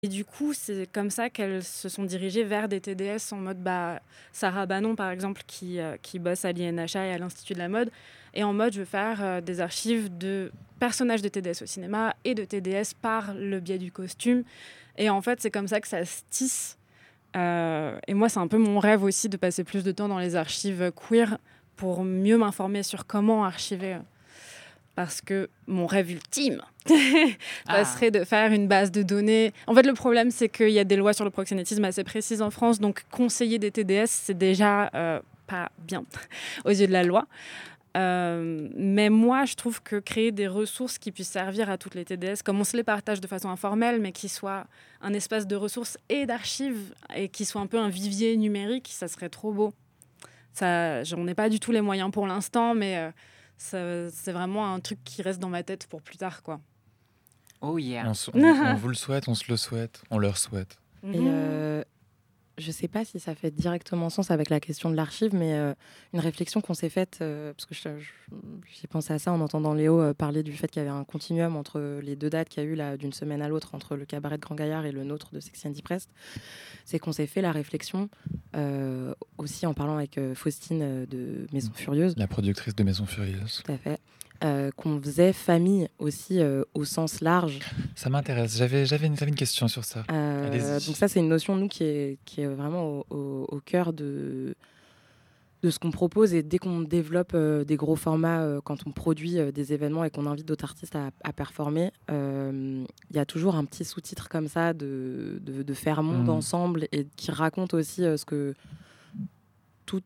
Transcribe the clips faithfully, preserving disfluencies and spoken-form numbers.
Et du coup, c'est comme ça qu'elles se sont dirigées vers des T D S en mode, bah, Sarah Banon, par exemple, qui, heu, qui bosse à l'I N H A et à l'Institut de la mode, est en mode: «Je veux faire, heu, des archives de personnages de T D S au cinéma et de T D S par le biais du costume» et en fait, c'est comme ça que ça se tisse, heu et moi, c'est un peu mon rêve aussi de passer plus de temps dans les archives queer pour mieux m'informer sur comment archiver, heu parce que mon rêve ultime, ça Ah! serait de faire une base de données. En fait, le problème, c'est qu'il y a des lois sur le proxénétisme assez précises en France, donc conseiller des T D S, c'est déjà euh, pas bien aux yeux de la loi. Euh, mais moi, je trouve que créer des ressources qui puissent servir à toutes les T D S, comme on se les partage de façon informelle, mais qui soient un espace de ressources et d'archives, et qui soit un peu un vivier numérique, ça serait trop beau. Ça, j'en ai pas du tout les moyens pour l'instant, mais euh, ça- c'est vraiment un truc qui reste dans ma tête pour plus tard, quoi. Oh yeah! On, s- on- on vous le souhaite, on se le souhaite, on leur souhaite. Et euh, je sais pas si ça fait directement sens avec la question de l'archive, mais euh, une réflexion qu'on s'est faite, euh, parce que je- je- j'ai pensé à ça en entendant Léo euh, parler du fait qu'il y avait un continuum entre les deux dates qu'il y a eu là d'une semaine à l'autre entre le cabaret de Grand Gaillard et le nôtre de Sexy and Depressed, c'est qu'on s'est fait la réflexion euh, aussi en parlant avec euh, Faustine euh, de Maison Furieuse, La productrice de Maison Furieuse. tout à fait, euh, qu'on faisait famille aussi euh, au sens large. Ça m'intéresse, j'avais, j'avais, une, j'avais une question sur ça. Euh, Allez-y. donc ça, c'est une notion, nous, qui est, qui est vraiment au, au- au cœur de, de ce qu'on propose. Et dès qu'on développe euh, des gros formats, euh, quand on produit euh, des événements et qu'on invite d'autres artistes à, à performer, euh, il y a toujours un petit sous-titre comme ça de, de, de faire monde Mmh. ensemble et qui raconte aussi euh, ce que tout,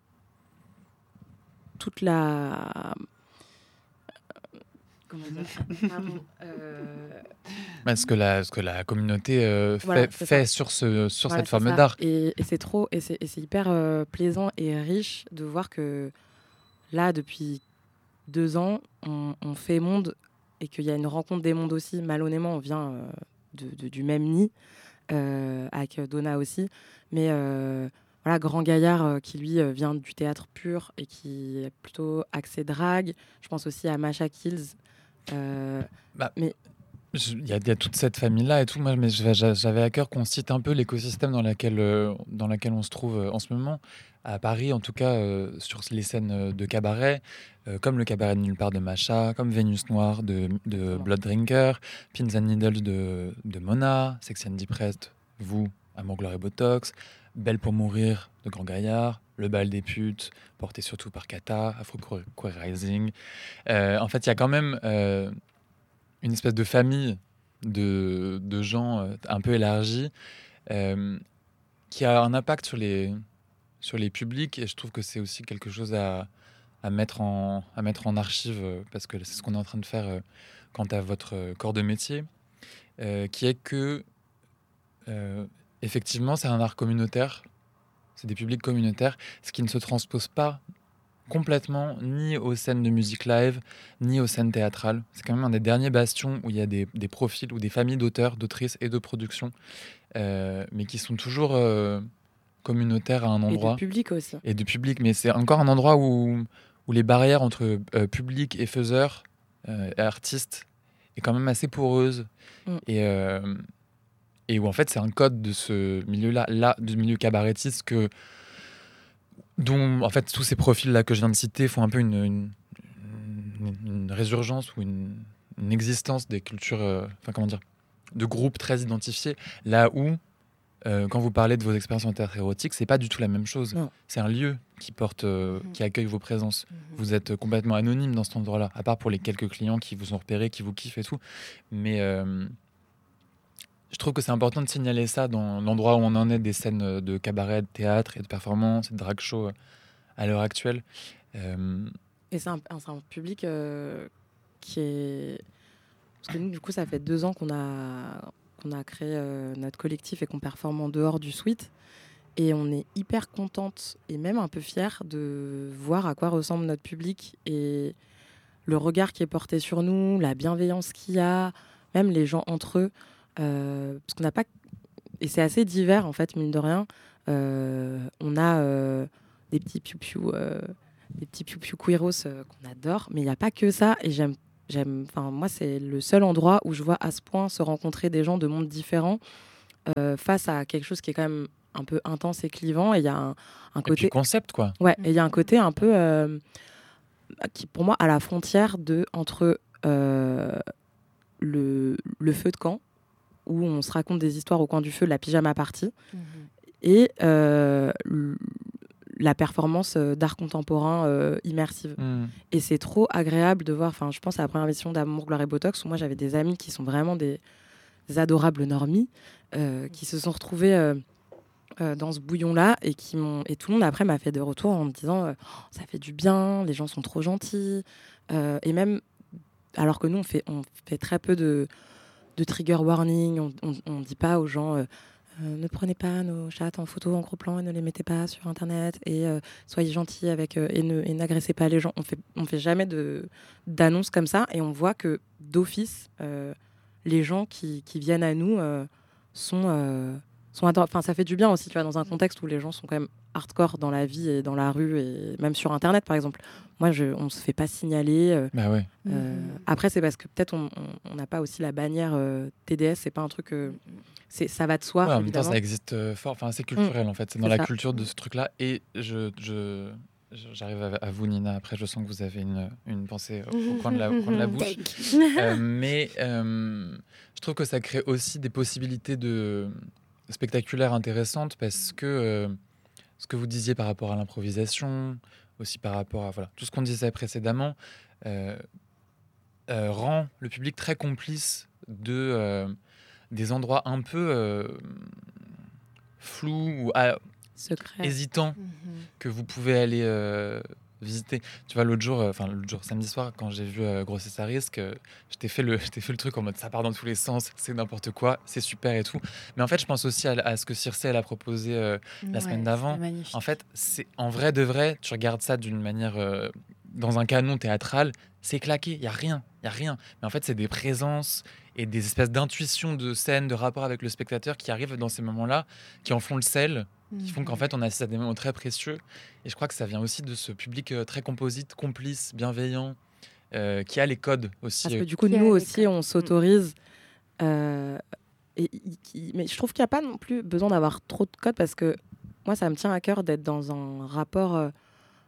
toute la... Comment dire Pardon, euh, Bah, ce, que la, ce que la communauté euh, fait, Voilà, c'est fait ça. sur, ce, sur Voilà, cette c'est forme ça. d'art. Et, et c'est trop, et c'est, et c'est hyper euh, plaisant et riche de voir que là, depuis deux ans, on, on fait monde et qu'il y a une rencontre des mondes aussi. Malhonnêtement, on vient euh, de, de- du même nid, euh, avec Donna aussi. Mais euh, voilà, Grand Gaillard, euh, qui lui euh, vient du théâtre pur et qui est plutôt axé drague. Je pense aussi à Masha Kills. Euh, Bah, mais Il y, a- il y a toute cette famille-là et tout, moi, mais je- j'a- j'avais à cœur qu'on cite un peu l'écosystème dans lequel, euh, dans lequel on se trouve euh, en ce moment. À Paris, en tout cas, euh, sur les scènes euh, de cabaret, euh, comme le cabaret de Nulle part de Macha, comme Vénus Noire de, de Blood Drinker, Pins and Needles de, de Mona, Sexy and Depressed, vous, Amour, Gloire et Botox, Belle pour mourir de Grand Gaillard, Le bal des putes, porté surtout par Kata, Afro Queer Rising. Euh, en fait, il y a quand même euh, une espèce de famille de, de gens euh, un peu élargie euh, qui a un impact sur les, sur les publics et je trouve que c'est aussi quelque chose à, à, mettre, en, à mettre en archive euh, parce que c'est ce qu'on est en train de faire euh, quant à votre euh, corps de métier euh, qui est que euh, effectivement c'est un art communautaire, c'est des publics communautaires, ce qui ne se transpose pas complètement ni aux scènes de musique live, ni aux scènes théâtrales. C'est quand même un des derniers bastions où il y a des, des profils ou des familles d'auteurs, d'autrices et de productions, euh, mais qui sont toujours euh, communautaires à un et de endroit. public aussi. Et de public, mais c'est encore un endroit où, où les barrières entre euh, public et faiseur, euh, et artistes, est quand même assez poreuse. Mm. Et, euh, et où en fait c'est un code de ce milieu-là, là, du milieu cabaretiste que dont en fait tous ces profils là que je viens de citer font un peu une, une, une- une résurgence ou une, une existence des cultures, euh, enfin comment dire, de groupes très identifiés. Là où, euh, quand vous parlez de vos expériences en théâtre érotique, c'est pas du tout la même chose. Non. C'est un lieu qui porte, euh, Mhm. qui accueille vos présences. Mhm. Vous êtes complètement anonyme dans cet endroit-là, à part pour les quelques clients qui vous ont repéré, qui vous kiffent et tout. Mais euh, je trouve que c'est important de signaler ça dans l'endroit où on en est des scènes de cabaret, de théâtre et de performance et de drag show euh, à l'heure actuelle. Euh, Et c'est un, un- c'est un public euh, qui est... Parce que nous, du coup, ça fait deux ans qu'on a, qu'on a créé euh, notre collectif et qu'on performe en dehors du suite. Et on est hyper contente et même un peu fière de voir à quoi ressemble notre public et le regard qui est porté sur nous, la bienveillance qu'il y a, même les gens entre eux. Euh, parce qu'on n'a pas... Et c'est assez divers, en fait, mine de rien. Euh, on a euh, des petits piou-piou, euh, des petits piou-piou queeros euh, qu'on adore, mais il n'y a pas que ça. Et j'aime, j'aime, enfin, moi, c'est le seul endroit où je vois à ce point se rencontrer des gens de mondes différents euh, face à quelque chose qui est quand même un peu intense et clivant. Et il y a un, un côté... Et puis concept, quoi. Ouais, et il y a un côté un peu... Euh, qui, pour moi, à la frontière de, entre euh, le, le feu de camp, où on se raconte des histoires au coin du feu, la pyjama party, mmh. et euh, la performance d'art contemporain euh, immersive. Mmh. Et c'est trop agréable de voir, enfin, je pense à la première émission d'Amour, Gloire et Botox, où moi j'avais des amis qui sont vraiment des, des adorables normies, euh, qui se sont retrouvés euh, euh, dans ce bouillon-là, et, qui m'ont, et tout le monde après m'a fait des retours en me disant euh, oh, ça fait du bien, les gens sont trop gentils, euh, et même, alors que nous on fait, on fait très peu de, de trigger warning, on ne dit pas aux gens... Euh, Euh, ne prenez pas nos chats en photo en gros plan et ne les mettez pas sur internet et euh, soyez gentils avec euh, et, ne, et n'agressez pas les gens. On fait on fait jamais de d'annonces comme ça et on voit que d'office euh, les gens qui, qui viennent à nous euh, sont euh, sont adorables. Enfin ça fait du bien aussi, tu vois, dans un contexte où les gens sont quand même hardcore dans la vie et dans la rue et même sur internet par exemple. Moi je on se fait pas signaler. Euh, bah ouais. euh, mmh. Après c'est parce que peut-être on n'a pas aussi la bannière euh, T D S, c'est pas un truc euh, c'est, ça va de soi. Ouais, en même temps, ça existe euh, fort. Enfin, c'est culturel, mmh. en fait. C'est dans c'est la ça. culture de ce truc-là. Et je, je, j'arrive à, à vous, Nina. Après, je sens que vous avez une, une pensée au, au, coin de la, au coin de la bouche. euh, mais euh, je trouve que ça crée aussi des possibilités de spectaculaires intéressantes parce que euh, ce que vous disiez par rapport à l'improvisation, aussi par rapport à voilà, tout ce qu'on disait précédemment, euh, euh, rend le public très complice de... Euh, des endroits un peu euh, flous ou ah, hésitants mm-hmm. que vous pouvez aller euh, visiter. Tu vois, l'autre jour, enfin euh, l'autre jour, samedi soir, quand j'ai vu euh, Grossesse à risque, euh, je t'ai fait le, je t'ai fait le truc en mode ça part dans tous les sens, c'est n'importe quoi, c'est super et tout. Mais en fait, je pense aussi à, à ce que Circe elle a proposé euh, la ouais, semaine d'avant. En fait, c'est en vrai de vrai, tu regardes ça d'une manière euh, dans un canon théâtral, c'est claqué, il y a rien, il y a rien. Mais en fait, c'est des présences et des espèces d'intuitions de scène, de rapport avec le spectateur qui arrivent dans ces moments-là, qui en font le sel, mmh. qui font qu'en fait on assiste à des moments très précieux. Et je crois que ça vient aussi de ce public euh, très composite, complice, bienveillant, euh, qui a les codes aussi. Parce que du coup, nous aussi, on s'autorise. Euh, et, et, mais je trouve qu'il n'y a pas non plus besoin d'avoir trop de codes, parce que moi, ça me tient à cœur d'être dans un rapport, euh,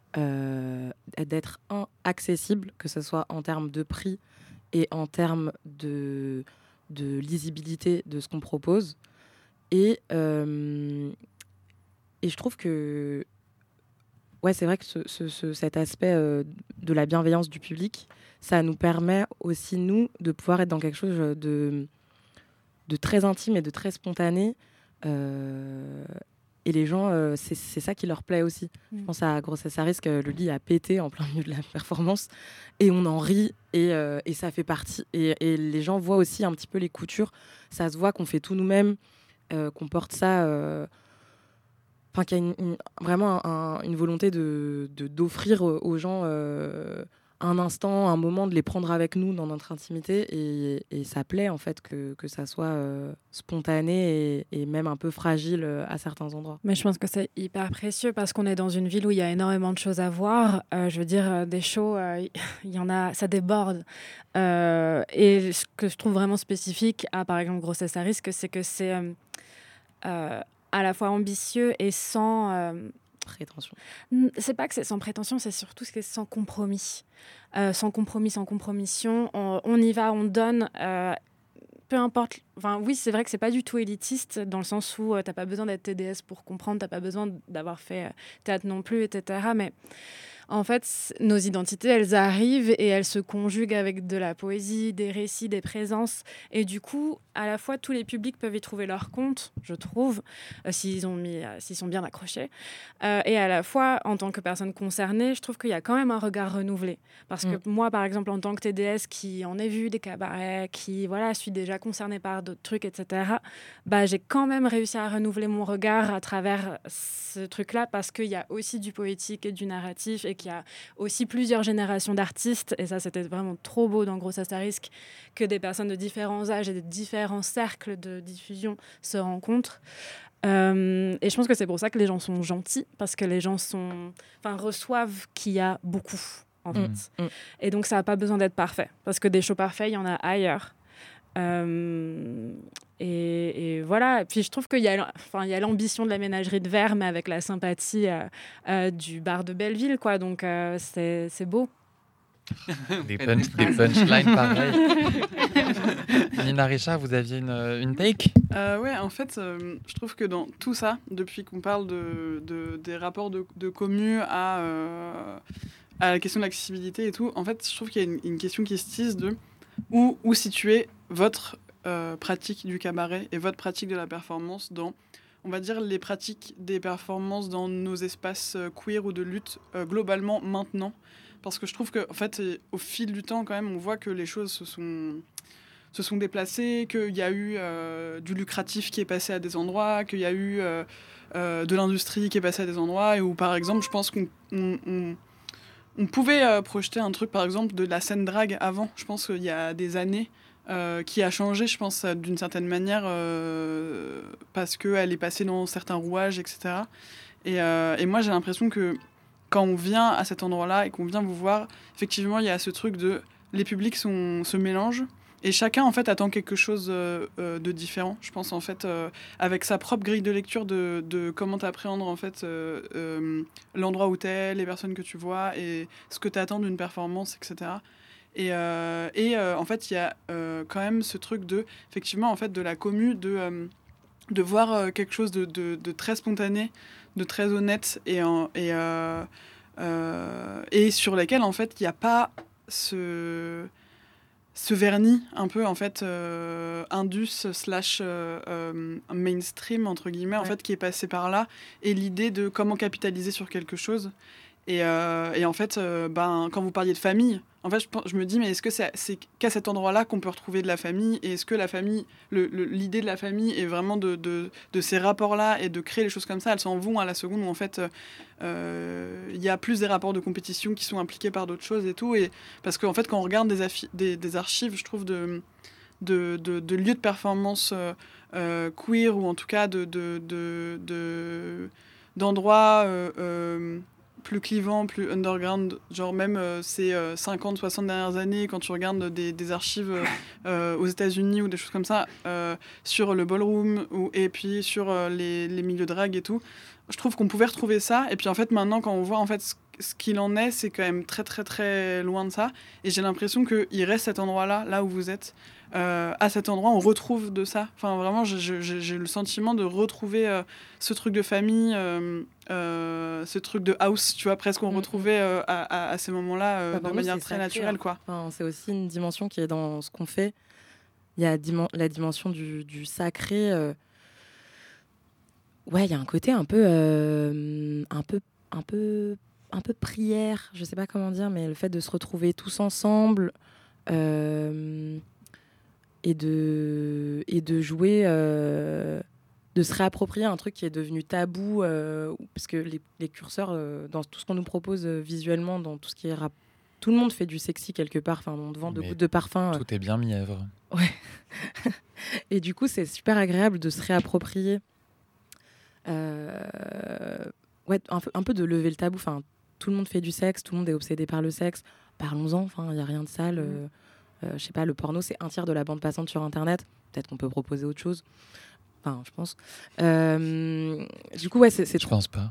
euh, d'être un, accessible, que ce soit en termes de prix, et en termes de, de lisibilité de ce qu'on propose. Et, euh, et je trouve que ouais, c'est vrai que ce, ce, ce, cet aspect euh, de la bienveillance du public, ça nous permet aussi, nous, de pouvoir être dans quelque chose de, de très intime et de très spontané. Euh, et les gens, euh, c'est, c'est ça qui leur plaît aussi. Mmh. Je pense à Grossesse à risque, le lit a pété en plein milieu de la performance et on en rit et, euh, et ça fait partie. Et, et les gens voient aussi un petit peu les coutures. Ça se voit qu'on fait tout nous-mêmes, euh, qu'on porte ça... Euh, Enfin, qu'il y a une, une, vraiment un, une volonté de, de, d'offrir aux gens euh, un instant, un moment, de les prendre avec nous dans notre intimité. Et, et ça plaît, en fait, que, que ça soit euh, spontané et, et même un peu fragile à certains endroits. Mais je pense que c'est hyper précieux parce qu'on est dans une ville où il y a énormément de choses à voir. Euh, je veux dire, des shows, euh, il y en a, ça déborde. Euh, et ce que je trouve vraiment spécifique à, par exemple, Grossesse à risque, c'est que c'est... Euh, euh, à la fois ambitieux et sans... Euh... prétention. C'est pas que c'est sans prétention, c'est surtout que c'est sans compromis. Euh, sans compromis, sans compromission. On, on y va, on donne... Euh, peu importe... Enfin, oui, c'est vrai que c'est pas du tout élitiste, dans le sens où euh, t'as pas besoin d'être T D S pour comprendre, t'as pas besoin d'avoir fait euh, théâtre non plus, et cetera. Mais... En fait, nos identités, elles arrivent et elles se conjuguent avec de la poésie, des récits, des présences. Et du coup, à la fois, tous les publics peuvent y trouver leur compte, je trouve, euh, s'ils, ont mis, euh, s'ils sont bien accrochés. Euh, et à la fois, en tant que personne concernée, je trouve qu'il y a quand même un regard renouvelé. Parce mmh. que moi, par exemple, en tant que T D S qui en ai vu des cabarets, qui voilà, suis déjà concernée par d'autres trucs, et cetera, bah, j'ai quand même réussi à renouveler mon regard à travers ce truc-là, parce qu'il y a aussi du poétique et du narratif, et qu'il y a aussi plusieurs générations d'artistes, et ça c'était vraiment trop beau dans Grossesse à risque, que des personnes de différents âges et de différents cercles de diffusion se rencontrent. Euh, et je pense que c'est pour ça que les gens sont gentils, parce que les gens sont, enfin, reçoivent qu'il y a beaucoup, en fait. Mmh. Et donc ça n'a pas besoin d'être parfait, parce que des shows parfaits, il y en a ailleurs. Euh, Et, et voilà. Et puis je trouve qu'il y a, enfin, il y a l'ambition de la ménagerie de verre, mais avec la sympathie euh, euh, du bar de Belleville, quoi. Donc euh, c'est, c'est beau. Des, punch, des punchlines pareils. Nina Richard, vous aviez une, une take euh, Ouais, en fait, euh, je trouve que dans tout ça, depuis qu'on parle de, de, des rapports de, de commu à, euh, à la question de l'accessibilité et tout, en fait, je trouve qu'il y a une, une question qui se tisse de où, où situer votre euh, pratique du cabaret et votre pratique de la performance dans, on va dire, les pratiques des performances dans nos espaces euh, queer ou de lutte euh, globalement maintenant. Parce que je trouve qu'en fait, au fil du temps, quand même, on voit que les choses se sont, se sont déplacées, qu'il y a eu euh, du lucratif qui est passé à des endroits, qu'il y a eu euh, euh, de l'industrie qui est passée à des endroits, et où, par exemple, je pense qu'on on, on, on pouvait euh, projeter un truc, par exemple, de la scène drague avant. Je pense qu'il y a des années, euh, qui a changé, je pense, d'une certaine manière, euh, parce qu'elle est passée dans certains rouages, et cetera. Et, euh, et moi, j'ai l'impression que quand on vient à cet endroit-là et qu'on vient vous voir, effectivement, il y a ce truc de les publics sont, se mélangent et chacun en fait attend quelque chose euh, euh, de différent. Je pense en fait euh, avec sa propre grille de lecture de, de comment t'appréhender en fait euh, euh, l'endroit où t'es, les personnes que tu vois et ce que t'attends d'une performance, et cetera. Et, euh, et euh, en fait, il y a euh, quand même ce truc de effectivement en fait de la commu de euh, de voir euh, quelque chose de, de, de très spontané, de très honnête et, en, et, euh, euh, et sur lesquels en fait il n'y a pas ce, ce vernis un peu en fait euh, indus slash euh, euh, mainstream entre guillemets en ouais. fait qui est passé par là et l'idée de comment capitaliser sur quelque chose. Et, euh, et en fait, euh, ben, quand vous parliez de famille, en fait, je, je me dis, mais est-ce que c'est, c'est qu'à cet endroit-là qu'on peut retrouver de la famille? Et est-ce que la famille, le, le, l'idée de la famille est vraiment de, de, de ces rapports-là et de créer les choses comme ça? Elles s'en vont à la seconde où, en fait, il euh, y a plus des rapports de compétition qui sont impliqués par d'autres choses et tout. Et, parce qu'en fait, quand on regarde des, affi- des, des archives, je trouve, de, de, de, de lieux de performance euh, euh, queer ou en tout cas de, de, de, de, d'endroits... Euh, euh, plus clivant, plus underground, genre même euh, ces euh, cinquante soixante dernières années, quand tu regardes des, des archives euh, aux États-Unis ou des choses comme ça, euh, sur le ballroom ou, et puis sur euh, les, les milieux drag et tout, je trouve qu'on pouvait retrouver ça. Et puis en fait, maintenant, quand on voit en fait ce, ce qu'il en est, c'est quand même très très très loin de ça. Et j'ai l'impression qu'il reste cet endroit-là, là où vous êtes. Euh, à cet endroit, on retrouve de ça. Enfin, vraiment, j'ai, j'ai, j'ai le sentiment de retrouver euh, ce truc de famille, euh, euh, ce truc de house, tu vois, presque qu'on mmh. retrouvait euh, à, à, à ces moments-là euh, bah, de manière très sacré, naturelle, hein. Quoi. Enfin, c'est aussi une dimension qui est dans ce qu'on fait. Il y a dim- la dimension du, du sacré. Euh... Ouais, il y a un côté un peu, euh, un peu, un peu, un peu prière. Je sais pas comment dire, mais le fait de se retrouver tous ensemble. Euh... Et de, et de jouer, euh, de se réapproprier un truc qui est devenu tabou, euh, parce que les, les curseurs, euh, dans tout ce qu'on nous propose euh, visuellement, dans tout ce qui est rap, tout le monde fait du sexy quelque part, enfin, on te vend de gouttes de parfum. Tout euh. est bien mièvre. Ouais. Et du coup, c'est super agréable de se réapproprier, euh, ouais, un, un peu de lever le tabou. Enfin, tout le monde fait du sexe, tout le monde est obsédé par le sexe. Parlons-en, enfin, il n'y a rien de sale. Euh, mmh. Euh, je sais pas, le porno, c'est un tiers de la bande passante sur Internet. Peut-être qu'on peut proposer autre chose. Enfin, je pense. Euh, du coup, ouais, c'est... c'est je pense pas.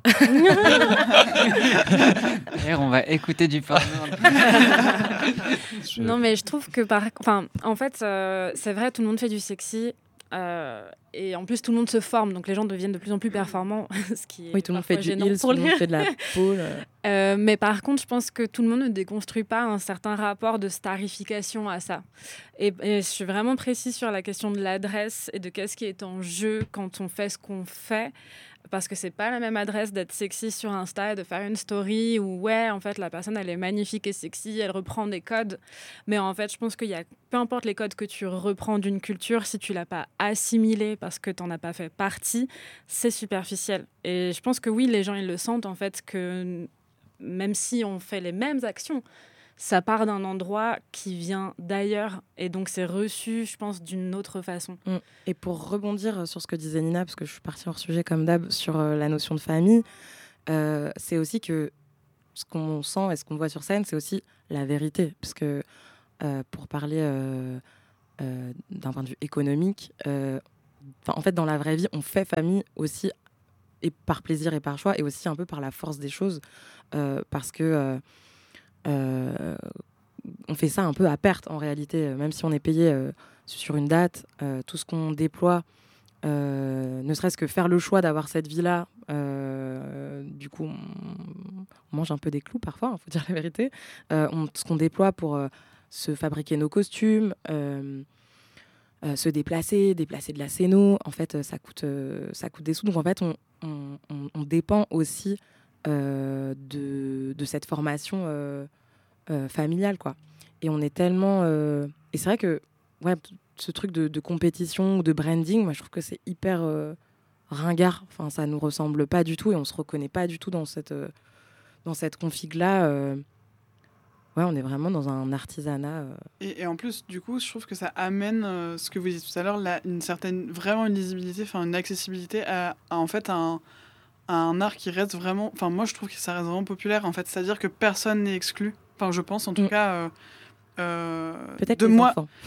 D'ailleurs, on va écouter du porno. je... Non, mais je trouve que, par... enfin, en fait, euh, c'est vrai, tout le monde fait du sexy. Euh, et en plus, tout le monde se forme, donc les gens deviennent de plus en plus performants, ce qui est oui, tout le monde fait du heels, tout le monde fait de la pole. Euh, mais par contre, je pense que tout le monde ne déconstruit pas un certain rapport de starification à ça. Et, et je suis vraiment précise sur la question de l'adresse et de qu'est-ce qui est en jeu quand on fait ce qu'on fait. Parce que c'est pas la même adresse d'être sexy sur Insta et de faire une story où ouais en fait la personne elle est magnifique et sexy, elle reprend des codes, mais en fait je pense qu'il y a peu importe les codes que tu reprends d'une culture, si tu l'as pas assimilé parce que t'en as pas fait partie, c'est superficiel. Et je pense que oui, les gens ils le sentent en fait que même si on fait les mêmes actions, ça part d'un endroit qui vient d'ailleurs et donc c'est reçu, je pense, d'une autre façon. Mmh. Et pour rebondir sur ce que disait Nina, parce que je suis partie hors sujet comme d'hab sur euh, la notion de famille, euh, c'est aussi que ce qu'on sent et ce qu'on voit sur scène, c'est aussi la vérité. Parce que euh, pour parler euh, euh, d'un point de vue économique, euh, en fait, dans la vraie vie, on fait famille aussi, et par plaisir et par choix, et aussi un peu par la force des choses, euh, parce que euh, euh, on fait ça un peu à perte en réalité, même si on est payé euh, sur une date, euh, tout ce qu'on déploie, euh, ne serait-ce que faire le choix d'avoir cette vie-là, euh, du coup, on, on mange un peu des clous parfois, il faut dire la vérité. Euh, on, ce qu'on déploie pour euh, se fabriquer nos costumes, euh, euh, se déplacer, déplacer de la scéno, en fait, ça coûte, euh, ça coûte des sous. Donc en fait, on, on, on, on dépend aussi euh, de, de cette formation euh, euh, familiale, quoi. Et on est tellement... Euh... Et c'est vrai que ouais, ce truc de, de compétition ou de branding, moi, je trouve que c'est hyper euh, ringard. Enfin, ça nous ressemble pas du tout et on se reconnaît pas du tout dans cette, euh, dans cette config-là. Euh... Ouais, on est vraiment dans un artisanat. Euh... Et, et en plus, du coup, je trouve que ça amène euh, ce que vous disiez tout à l'heure, là, une certaine, vraiment une lisibilité, enfin une accessibilité à, à en fait, à un, à un art qui reste vraiment... Enfin, moi, je trouve que ça reste vraiment populaire, en fait. C'est-à-dire que personne n'est exclu. Enfin, je pense, en tout Mm. cas... Euh, Euh, Peut-être de les moi. enfants.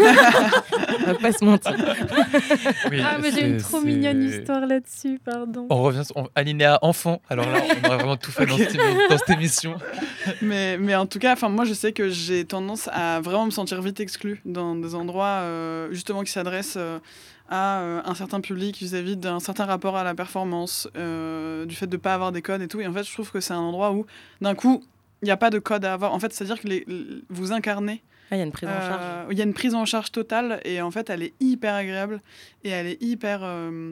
On va pas se mentir. Oui, Ah, mais j'ai c'est- une trop c'est- mignonne histoire là-dessus, pardon. On revient sur on, alinéa enfant. Alors là, on aurait vraiment tout fait dans, Ok. cette, émi- dans cette émission. mais, mais en tout cas, enfin moi je sais que j'ai tendance à vraiment me sentir vite exclue dans des endroits euh, justement qui s'adressent euh, à euh, un certain public vis-à-vis d'un certain rapport à la performance, euh, du fait de ne pas avoir des codes et tout. Et en fait, je trouve que c'est un endroit où d'un coup, il n'y a pas de code à avoir. En fait, c'est-à-dire que les, les- vous incarnez. Ah, il y a une prise en charge. Euh, Il y a une prise en charge totale et en fait, elle est hyper agréable et elle est hyper. Euh,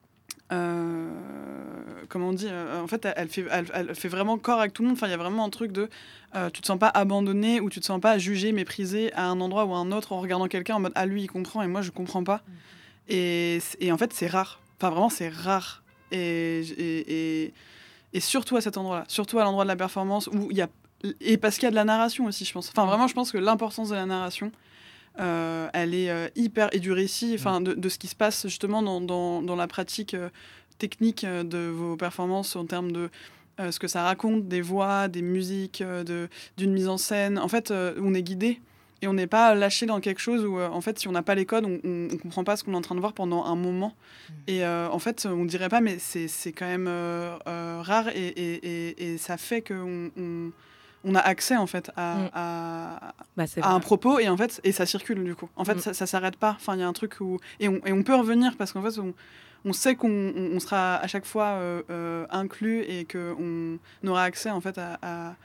euh, comment on dit euh, En fait, elle, elle fait, elle, elle fait vraiment corps avec tout le monde. Enfin, il y a vraiment un truc de. Euh, tu te sens pas abandonné ou tu te sens pas jugé, méprisé à un endroit ou à un autre en regardant quelqu'un en mode ah lui il comprend et moi je comprends pas. Et, et en fait, c'est rare. Enfin, vraiment, c'est rare. Et, et, et, et surtout à cet endroit-là, surtout à l'endroit de la performance où il y a et parce qu'il y a de la narration aussi, je pense. Enfin, vraiment, je pense que l'importance de la narration, euh, elle est euh, hyper... Et du récit, enfin, de, de ce qui se passe justement dans, dans, dans la pratique euh, technique euh, de vos performances en termes de euh, ce que ça raconte, des voix, des musiques, euh, de, d'une mise en scène. En fait, euh, on est guidé et on n'est pas lâché dans quelque chose où, euh, en fait, si on n'a pas les codes, on ne comprend pas ce qu'on est en train de voir pendant un moment. Et euh, en fait, on dirait pas, mais c'est, c'est quand même euh, euh, rare et, et, et, et ça fait qu'on... On, on a accès en fait à, Mm. à, Bah, c'est à un vrai. propos et en fait et ça circule du coup. En fait, Mm. ça, ça s'arrête pas. Enfin, il y a un truc où et on, et on peut revenir parce qu'en fait, on, on sait qu'on on, on sera à chaque fois euh, euh, inclus et qu'on aura accès en fait à, à,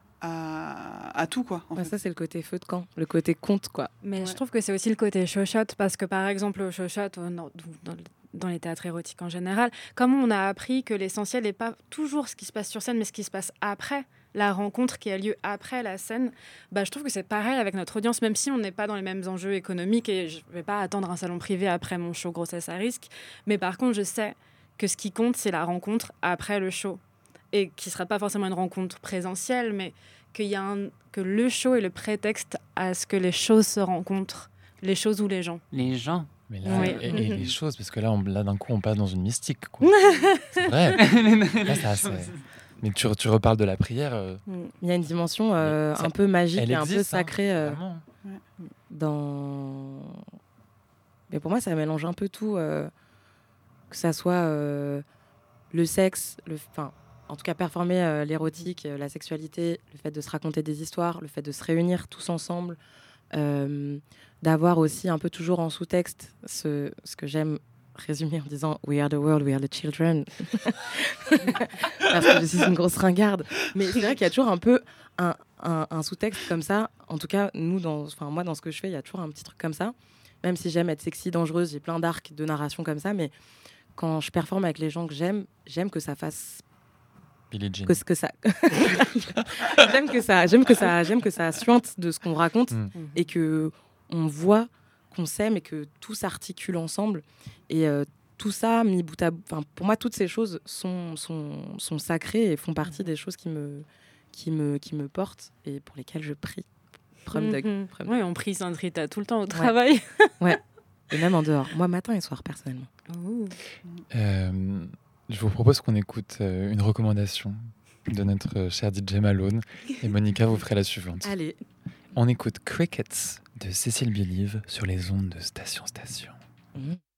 à, à tout quoi. En Bah, fait. ça, c'est le côté feu de camp, le côté conte, quoi. Mais Ouais. je trouve que c'est aussi le côté chochotte, parce que par exemple, au chochotte, euh, non, dans, le- dans les théâtres érotiques en général, comme on a appris que l'essentiel n'est pas toujours ce qui se passe sur scène, mais ce qui se passe après, la rencontre qui a lieu après la scène, bah, je trouve que c'est pareil avec notre audience, même si on n'est pas dans les mêmes enjeux économiques, et je ne vais pas attendre un salon privé après mon show Grossesse à risque, mais par contre, je sais que ce qui compte, c'est la rencontre après le show, et qui ne sera pas forcément une rencontre présentielle, mais qu'il y a un, que le show est le prétexte à ce que les choses se rencontrent, les choses ou les gens. Les gens. Mais là, Oui. et, et les choses, parce que là, on- là d'un coup, on passe dans une mystique. Quoi. C'est vrai. Là, ça, c'est- Mais tu, tu reparles de la prière. euh, Il y a une dimension euh, Ça- un peu magique elle et un peu existe, hein, sacrée euh, vraiment. dans. Mais pour moi, ça mélange un peu tout, euh, que ça soit euh, le sexe, le, enfin, en tout cas performer euh, l'érotique, euh, la sexualité, le fait de se raconter des histoires, le fait de se réunir tous ensemble, euh, d'avoir aussi un peu toujours en sous-texte ce, ce que j'aime résumer en disant We are the world, we are the children. Parce que je suis une grosse ringarde. Mais c'est vrai qu'il y a toujours un peu un, un, un sous-texte comme ça. En tout cas, nous, dans, enfin, moi, dans ce que je fais, il y a toujours un petit truc comme ça. Même si j'aime être sexy, dangereuse, j'ai plein d'arcs de narration comme ça. Mais quand je performe avec les gens que j'aime, j'aime que ça fasse Billie Jean. que, que ça j'aime que ça j'aime que ça j'aime que ça suinte de ce qu'on raconte Mm. et que on voit qu'on s'aime et que tout s'articule ensemble et euh, tout ça mis bout à bout, enfin pour moi toutes ces choses sont sont sont sacrées et font partie des choses qui me qui me qui me portent et pour lesquelles je prie. Prom dog. Mhm. Prom Oui, on prie Sainte Rita tout le temps au travail. Et même en dehors, moi matin et soir personnellement. Euh, je vous propose qu'on écoute euh, une recommandation de notre euh, cher D J Malone. Et Monica vous ferait la suivante. Allez. On écoute Crickets de Cécile Bilive sur les ondes de Station Station. Mmh.